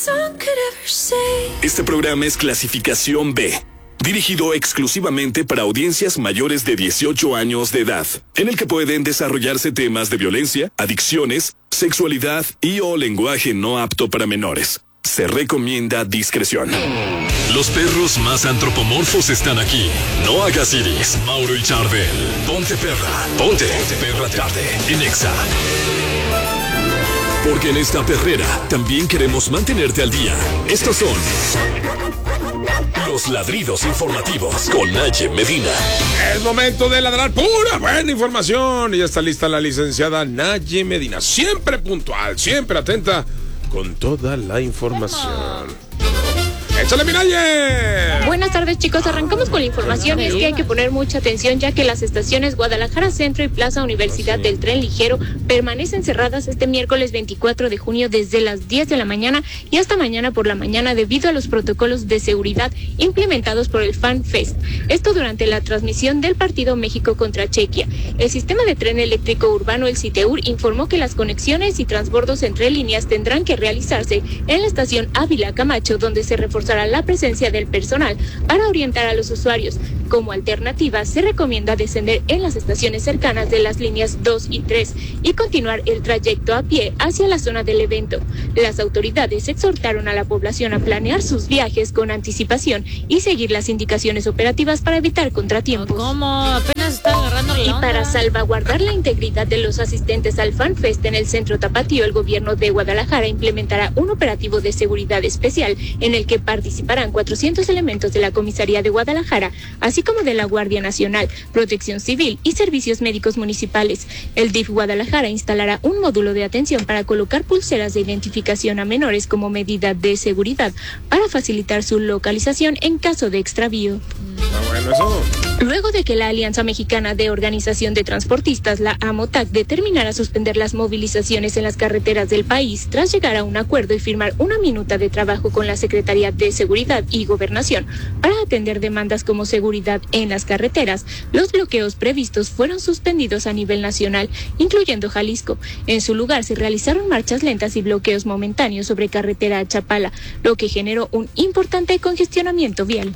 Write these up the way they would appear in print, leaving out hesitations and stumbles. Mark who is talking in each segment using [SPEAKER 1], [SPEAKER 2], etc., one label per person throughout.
[SPEAKER 1] Este programa es clasificación B, dirigido exclusivamente para audiencias mayores de 18 años de edad, en el que pueden desarrollarse temas de violencia, adicciones, sexualidad y o lenguaje no apto para menores. Se recomienda discreción.
[SPEAKER 2] Los perros más antropomorfos están aquí. No hagas iris. Mauro y Charbel. Ponte perra. Ponte perra tarde. En Exa. Porque en esta perrera también queremos mantenerte al día. Estos son los ladridos informativos con Naye Medina.
[SPEAKER 3] Es momento de ladrar pura buena información. Y ya está lista la licenciada Naye Medina. Siempre puntual, siempre atenta con toda la información. ¡Échale, mi Naye!
[SPEAKER 4] Buenas tardes, chicos. Arrancamos con la información. Es que hay que poner mucha atención, ya que las estaciones Guadalajara Centro y Plaza Universidad del Tren Ligero permanecen cerradas este miércoles 24 de junio desde las 10 de la mañana y hasta mañana por la mañana debido a los protocolos de seguridad implementados por el Fan Fest. Esto durante la transmisión del partido México contra Chequia. El sistema de tren eléctrico urbano, el CITEUR, informó que las conexiones y transbordos entre líneas tendrán que realizarse en la estación Ávila Camacho, donde se reforzará la presencia del personal para orientar a los usuarios. Como alternativa, se recomienda descender en las estaciones cercanas de las líneas 2 y 3 y continuar el trayecto a pie hacia la zona del evento. Las autoridades exhortaron a la población a planear sus viajes con anticipación y seguir las indicaciones operativas para evitar contratiempos.
[SPEAKER 5] ¿Cómo? Apenas está agarrando la onda.
[SPEAKER 4] Y para salvaguardar la integridad de los asistentes al Fan Fest en el Centro Tapatío, el gobierno de Guadalajara implementará un operativo de seguridad especial en el que participarán 400 elementos de la Comisaría de Guadalajara, así como de la Guardia Nacional, Protección Civil y Servicios Médicos Municipales. El DIF Guadalajara instalará un módulo de atención para colocar pulseras de identificación a menores como medida de seguridad para facilitar su localización en caso de extravío.
[SPEAKER 3] Bueno, eso.
[SPEAKER 4] Luego de que la Alianza Mexicana de Organización de Transportistas, la AMOTAC, determinara suspender las movilizaciones en las carreteras del país tras llegar a un acuerdo y firmar una minuta de trabajo con la Secretaría de Seguridad y Gobernación para atender demandas como seguridad en las carreteras, los bloqueos previstos fueron suspendidos a nivel nacional, incluyendo Jalisco. En su lugar se realizaron marchas lentas y bloqueos momentáneos sobre carretera a Chapala, lo que generó un importante congestionamiento vial.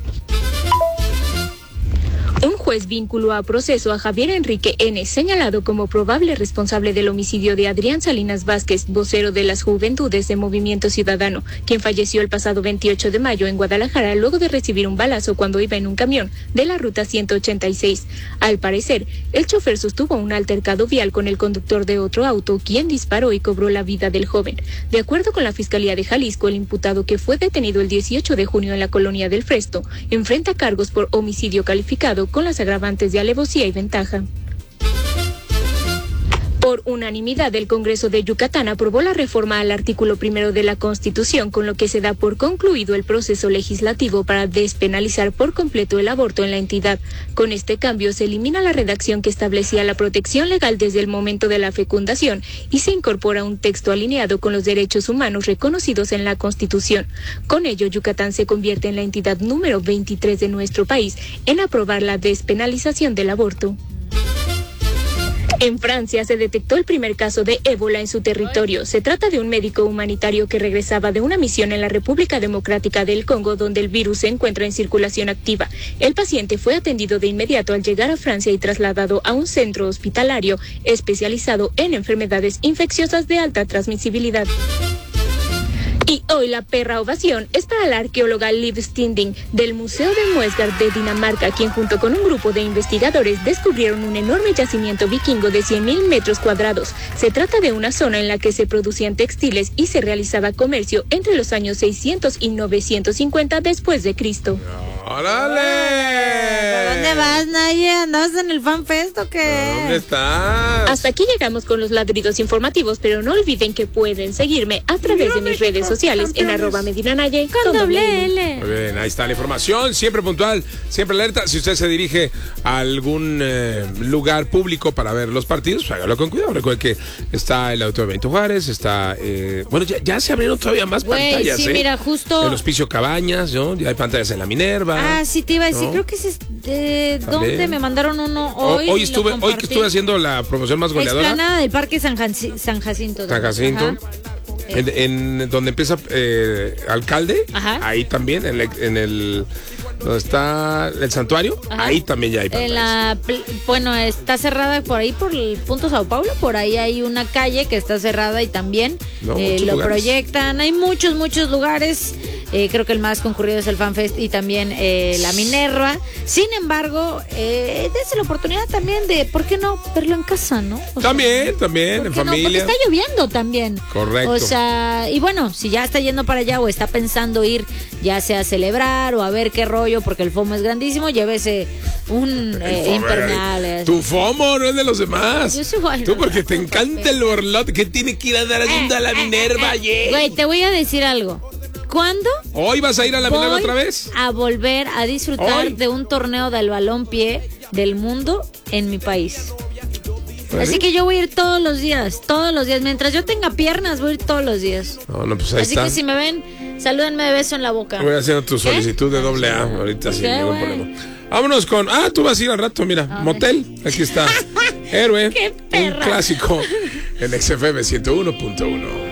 [SPEAKER 4] Un juez vinculó a proceso a Javier Enrique N., señalado como probable responsable del homicidio de Adrián Salinas Vázquez, vocero de las Juventudes de Movimiento Ciudadano, quien falleció el pasado 28 de mayo en Guadalajara luego de recibir un balazo cuando iba en un camión de la ruta 186. Al parecer, el chofer sostuvo un altercado vial con el conductor de otro auto, quien disparó y cobró la vida del joven. De acuerdo con la Fiscalía de Jalisco, el imputado, que fue detenido el 18 de junio en la colonia del Fresto, enfrenta cargos por homicidio calificado con las agravantes de alevosía y ventaja. Por unanimidad, el Congreso de Yucatán aprobó la reforma al artículo 1 de la Constitución, con lo que se da por concluido el proceso legislativo para despenalizar por completo el aborto en la entidad. Con este cambio se elimina la redacción que establecía la protección legal desde el momento de la fecundación y se incorpora un texto alineado con los derechos humanos reconocidos en la Constitución. Con ello, Yucatán se convierte en la entidad número 23 de nuestro país en aprobar la despenalización del aborto. En Francia se detectó el primer caso de ébola en su territorio. Se trata de un médico humanitario que regresaba de una misión en la República Democrática del Congo, donde el virus se encuentra en circulación activa. El paciente fue atendido de inmediato al llegar a Francia y trasladado a un centro hospitalario especializado en enfermedades infecciosas de alta transmisibilidad. Y hoy la perra ovación es para la arqueóloga Liv Stinding del Museo de Muesgard de Dinamarca, quien junto con un grupo de investigadores descubrieron un enorme yacimiento vikingo de 100.000 metros cuadrados. Se trata de una zona en la que se producían textiles y se realizaba comercio entre los años 600 y 950 después de Cristo.
[SPEAKER 3] ¡Órale!
[SPEAKER 5] ¿A dónde vas, Naye? ¿Andabas en el Fan Fest o qué?
[SPEAKER 3] ¿Dónde estás?
[SPEAKER 4] Hasta aquí llegamos con los ladridos informativos, pero no olviden que pueden seguirme a través de mis redes sociales en @medinanaye
[SPEAKER 5] con doble L.
[SPEAKER 3] Muy bien, ahí está la información, siempre puntual, siempre alerta. Si usted se dirige a algún lugar público para ver los partidos, pues hágalo con cuidado. Recuerde que está el Auditorio Benito Juárez, está, bueno, ya se abrieron todavía más pantallas,
[SPEAKER 5] sí, mira, justo
[SPEAKER 3] el Hospicio Cabañas, ¿no? Ya hay pantallas en la Minerva.
[SPEAKER 5] Ah, sí, te iba a decir,
[SPEAKER 3] ¿no?
[SPEAKER 5] Creo que es ¿dónde me mandaron uno hoy?
[SPEAKER 3] Hoy que estuve haciendo la promoción más goleadora.
[SPEAKER 5] Explanada del Parque San Jacinto.
[SPEAKER 3] San Jacinto.
[SPEAKER 5] Ajá.
[SPEAKER 3] En donde empieza Alcalde,
[SPEAKER 5] Ajá.
[SPEAKER 3] ahí también, en el donde está el santuario,
[SPEAKER 5] Ajá.
[SPEAKER 3] ahí también ya hay pantallas.
[SPEAKER 5] Bueno, está cerrada por ahí, por el punto Sao Paulo, por ahí hay una calle que está cerrada y también
[SPEAKER 3] No, muchos
[SPEAKER 5] lo
[SPEAKER 3] lugares.
[SPEAKER 5] proyectan. Hay muchos lugares. Creo que el más concurrido es el FanFest y también la Minerva. Sin embargo, dése la oportunidad también de, ¿por qué no verlo en casa, no? O sea,
[SPEAKER 3] También,
[SPEAKER 5] ¿por
[SPEAKER 3] en
[SPEAKER 5] qué no? Porque
[SPEAKER 3] familia.
[SPEAKER 5] está lloviendo también.
[SPEAKER 3] Correcto.
[SPEAKER 5] O sea, y bueno, si ya está yendo para allá o está pensando ir, ya sea a celebrar o a ver qué rollo, porque el FOMO es grandísimo, llévese un impermeable.
[SPEAKER 3] Tu FOMO no es de los demás.
[SPEAKER 5] Yo soy igual,
[SPEAKER 3] Tú
[SPEAKER 5] ¿no?
[SPEAKER 3] porque te encanta el borlote. ¿Qué tiene que ir a dar haciendo a la Minerva ayer?
[SPEAKER 5] Güey, te voy a decir algo. ¿Cuándo
[SPEAKER 3] ¿Hoy vas a ir a la Minerva
[SPEAKER 5] voy
[SPEAKER 3] otra vez?
[SPEAKER 5] a volver a disfrutar
[SPEAKER 3] Hoy.
[SPEAKER 5] de un torneo del balompié del mundo en mi país?
[SPEAKER 3] ¿Pues
[SPEAKER 5] Así
[SPEAKER 3] sí?
[SPEAKER 5] que yo voy a ir todos los días. Mientras yo tenga piernas, voy a ir todos los días.
[SPEAKER 3] No, pues ahí
[SPEAKER 5] Así
[SPEAKER 3] está.
[SPEAKER 5] que si me ven, salúdenme de beso en la boca.
[SPEAKER 3] Voy haciendo tu solicitud de doble A ahorita sin ningún problema. Vámonos con... tú vas a ir al rato, mira. Motel, aquí está. Héroe.
[SPEAKER 5] ¡Qué
[SPEAKER 3] Un
[SPEAKER 5] perra!
[SPEAKER 3] clásico en XFM 101.1.